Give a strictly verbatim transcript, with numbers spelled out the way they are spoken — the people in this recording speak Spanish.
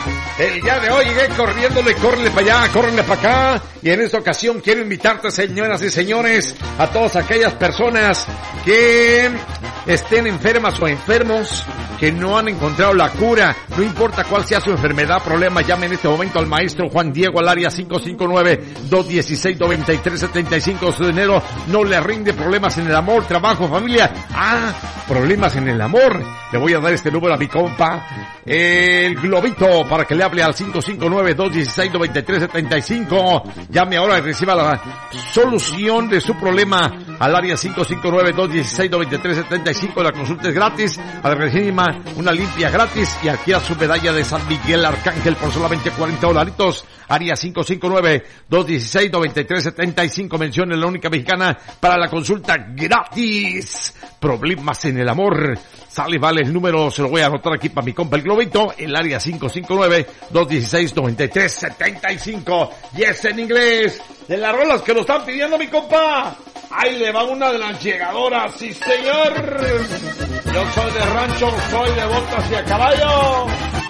El día de hoy llegué corriéndole, córrele para allá, córrele para acá. Y en esta ocasión quiero invitarte, señoras y señores, a todas aquellas personas que estén enfermas o enfermos, que no han encontrado la cura. No importa cuál sea su enfermedad, problema, llame en este momento al maestro Juan Diego al área cinco cinco nueve, dos uno seis, nueve tres siete cinco. Su dinero no le rinde. Problemas en el amor, trabajo, familia. Ah, problemas en el amor. Le voy a dar este número a mi compa, el Globito, para que le hable al cinco cinco nueve, dos uno seis, nueve tres siete cinco. Llame ahora y reciba la solución de su problema al área cinco cinco nueve, dos uno seis, nueve tres siete cinco. La consulta es gratis. Adrenalina, una limpia gratis, y adquiera su medalla de San Miguel Arcángel por solamente cuarenta dolaritos. Área cinco cinco nueve, dos uno seis, nueve tres siete cinco. Mencione la única mexicana para la consulta gratis. Problemas en el amor. Sale, vale, el número se lo voy a anotar aquí para mi compa el Globito. El área cinco cinco nueve, dos uno seis, nueve tres siete cinco. Y es en inglés. De las rolas que lo están pidiendo, mi compa. Ahí le va una de las llegadoras. Sí, señor. Yo soy de rancho, soy de botas y a caballo.